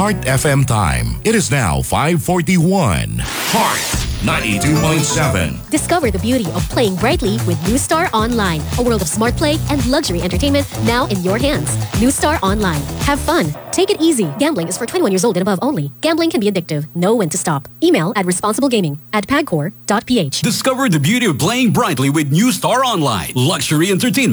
Heart FM time. It is now 5:41. Heart 92.7. Discover the beauty of playing brightly with New Star Online. A world of smart play and luxury entertainment now in your hands. New Star Online. Have fun. Take it easy. Gambling is for 21 years old and above only. Gambling can be addictive. Know when to stop. Email at responsiblegaming@pagcor.ph. Discover the beauty of playing brightly with New Star Online. Luxury entertainment